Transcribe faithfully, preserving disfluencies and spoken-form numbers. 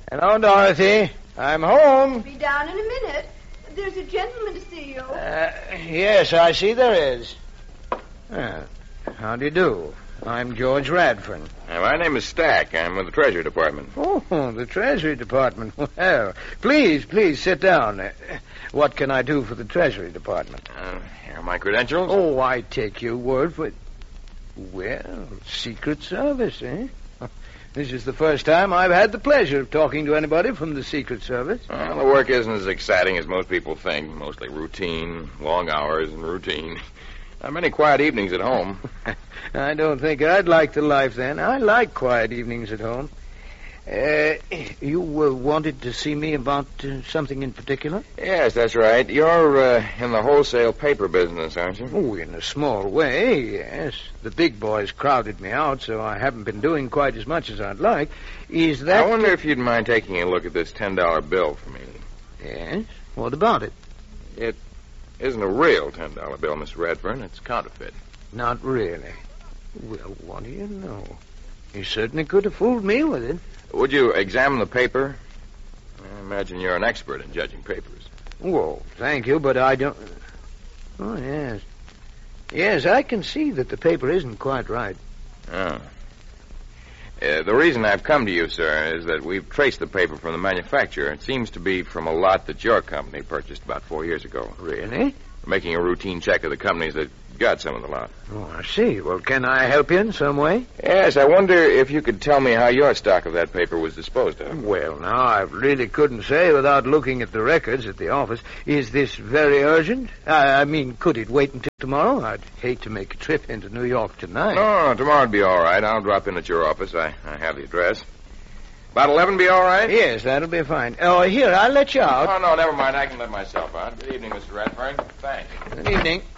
Hello, Dorothy. I'm home. Be down in a minute. There's a gentleman to see you. Uh, yes, I see there is. Uh, how do you do? I'm George Radford. Uh, my name is Stack. I'm with the Treasury Department. Oh, the Treasury Department. Well, please, please sit down. Uh, what can I do for the Treasury Department? Uh, here are my credentials. Oh, I take your word for it. Well, Secret Service, eh? This is the first time I've had the pleasure of talking to anybody from the Secret Service. Well, the work isn't as exciting as most people think. Mostly routine, long hours and routine. Not many quiet evenings at home. I don't think I'd like the life then. I like quiet evenings at home. Uh, you uh, wanted to see me about uh, something in particular? Yes, that's right. You're uh, in the wholesale paper business, aren't you? Oh, in a small way, yes. The big boys crowded me out, so I haven't been doing quite as much as I'd like. Is that... I wonder if you'd mind taking a look at this ten dollar bill for me. Yes? What about it? It isn't a real ten dollar bill, Mister Redfern. It's counterfeit. Not really. Well, what do you know? You certainly could have fooled me with it. Would you examine the paper? I imagine you're an expert in judging papers. Well, thank you, but I don't... Oh, yes. Yes, I can see that the paper isn't quite right. Oh. Uh, the reason I've come to you, sir, is that we've traced the paper from the manufacturer. It seems to be from a lot that your company purchased about four years ago. Really? We're making a routine check of the companies that got some of the lot. Oh, I see. Well, can I help you in some way? Yes, I wonder if you could tell me how your stock of that paper was disposed of. Well, now, I really couldn't say without looking at the records at the office. Is this very urgent? I, I mean, could it wait until tomorrow? I'd hate to make a trip into New York tonight. No, no, tomorrow'd be all right. I'll drop in at your office. I, I have the address. About eleven be all right? Yes, that'll be fine. Oh, here, I'll let you out. Oh, no, never mind. I can let myself out. Good evening, Mister Redfern. Thanks. Good evening.